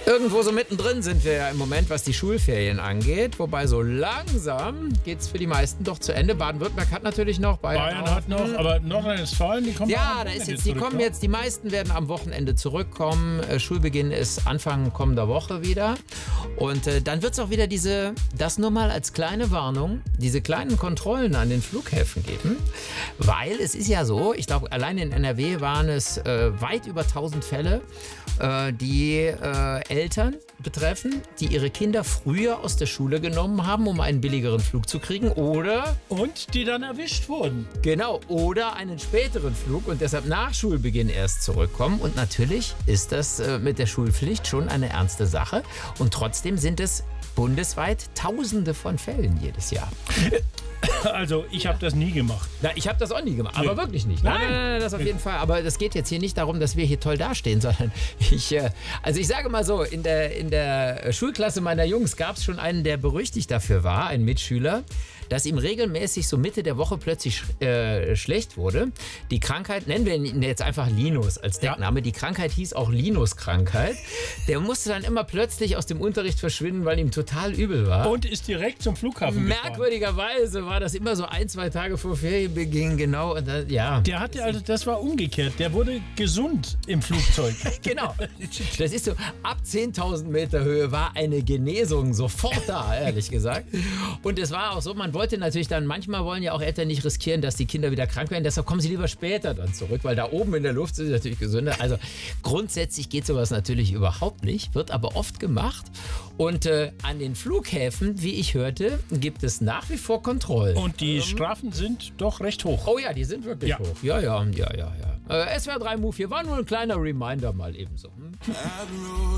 Irgendwo so mittendrin sind wir ja im Moment, was die Schulferien angeht. Wobei so langsam geht es für die meisten doch zu Ende. Baden-Württemberg hat natürlich noch. Bayern hat noch, aber Nordrhein-Westfalen, die kommen ja, da ist jetzt, die kommen jetzt, die meisten werden am Wochenende zurückkommen. Schulbeginn ist Anfang kommender Woche wieder. Und dann wird es auch wieder das nur mal als kleine Warnung, diese kleinen Kontrollen an den Flughäfen geben. Weil es ist ja so, ich glaube, allein in NRW waren es weit über 1000 Fälle, die Eltern betreffen, die ihre Kinder früher aus der Schule genommen haben, um einen billigeren Flug zu kriegen, oder... Und die dann erwischt wurden. Genau, oder einen späteren Flug und deshalb nach Schulbeginn erst zurückkommen. Und natürlich ist das mit der Schulpflicht schon eine ernste Sache. Und trotzdem sind es bundesweit Tausende von Fällen jedes Jahr. Also, ich habe das nie gemacht. Na, ich habe das auch nie gemacht, aber wirklich nicht. Nein, das auf jeden Fall. Aber das geht jetzt hier nicht darum, dass wir hier toll dastehen, sondern ich sage mal so, in der Schulklasse meiner Jungs gab es schon einen, der berüchtigt dafür war, ein Mitschüler, dass ihm regelmäßig so Mitte der Woche plötzlich schlecht wurde. Die Krankheit, nennen wir ihn jetzt einfach Linus als Deckname, die Krankheit hieß auch Linus-Krankheit. Der musste dann immer plötzlich aus dem Unterricht verschwinden, weil ihm total übel war. Und ist direkt zum Flughafen gefahren. Merkwürdigerweise war das immer so 1-2 Tage vor Ferienbeginn, genau. Und dann, ja. Der hatte, also das war umgekehrt, der wurde gesund im Flugzeug. Genau. Das ist so, ab 10.000 Meter Höhe war eine Genesung sofort da, ehrlich gesagt. Und es war auch so, man wollte natürlich dann, manchmal wollen ja auch Eltern nicht riskieren, dass die Kinder wieder krank werden, deshalb kommen sie lieber später dann zurück, weil da oben in der Luft sind sie natürlich gesünder. Also grundsätzlich geht sowas natürlich überhaupt nicht, wird aber oft gemacht. Und an den Flughäfen, wie ich hörte, gibt es nach wie vor Kontrollen. Und die Strafen sind doch recht hoch. Oh ja, die sind wirklich hoch. Ja. SWR 3 Move, hier war nur ein kleiner Reminder mal ebenso.